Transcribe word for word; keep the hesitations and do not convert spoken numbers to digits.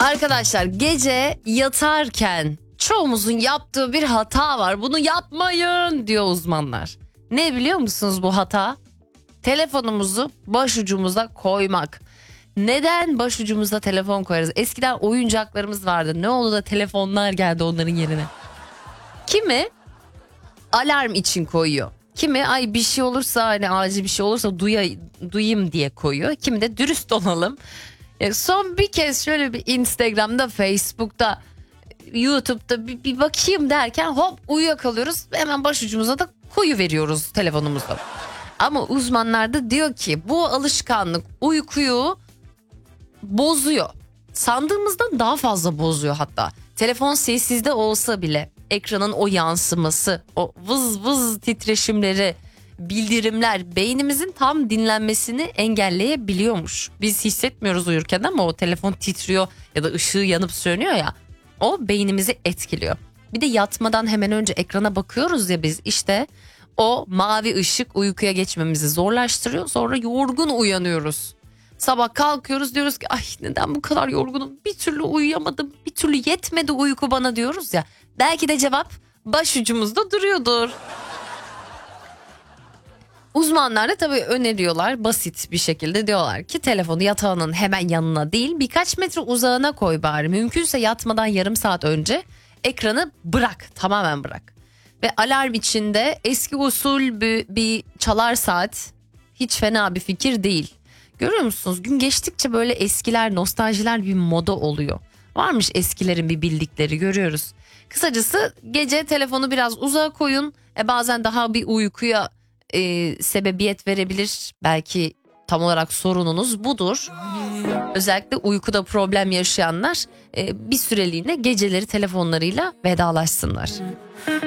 Arkadaşlar gece yatarken çoğumuzun yaptığı bir hata var. Bunu yapmayın diyor uzmanlar. Ne biliyor musunuz bu hata? Telefonumuzu başucumuza koymak. Neden başucumuza telefon koyarız? Eskiden oyuncaklarımız vardı. Ne oldu da telefonlar geldi onların yerine? Kimi alarm için koyuyor. Kimi ay bir şey olursa, hani acil bir şey olursa duya, duyayım diye koyuyor. Kimi de dürüst olalım. E son bir kez şöyle bir Instagram'da, Facebook'ta, YouTube'da bir, bir bakayım derken hop uyuyakalıyoruz. Hemen başucumuza da koyuveriyoruz telefonumuzu. Ama uzmanlar da diyor ki bu alışkanlık uykuyu bozuyor. Sandığımızdan daha fazla bozuyor hatta. Telefon sessizde olsa bile ekranın o yansıması, o vız vız titreşimleri, bildirimler beynimizin tam dinlenmesini engelleyebiliyormuş. Biz hissetmiyoruz uyurken ama o telefon titriyor ya da ışığı yanıp sönüyor ya, o beynimizi etkiliyor. Bir de yatmadan hemen önce ekrana bakıyoruz ya biz, işte o mavi ışık uykuya geçmemizi zorlaştırıyor. Sonra yorgun uyanıyoruz. Sabah kalkıyoruz, diyoruz ki ay neden bu kadar yorgunum, bir türlü uyuyamadım, bir türlü yetmedi uyku bana diyoruz ya. Belki de cevap başucumuzda duruyordur. Uzmanlar da tabii öneriyorlar, basit bir şekilde diyorlar ki telefonu yatağının hemen yanına değil birkaç metre uzağına koy bari. Mümkünse yatmadan yarım saat önce ekranı bırak, tamamen bırak. Ve alarm içinde eski usul bir, bir çalar saat hiç fena bir fikir değil. Görüyor musunuz, gün geçtikçe böyle eskiler, nostaljiler bir moda oluyor. Varmış eskilerin bir bildikleri, görüyoruz. Kısacası gece telefonu biraz uzağa koyun. E bazen daha bir uykuya e, sebebiyet verebilir. Belki tam olarak sorununuz budur. Özellikle uykuda problem yaşayanlar e, bir süreliğine geceleri telefonlarıyla vedalaşsınlar.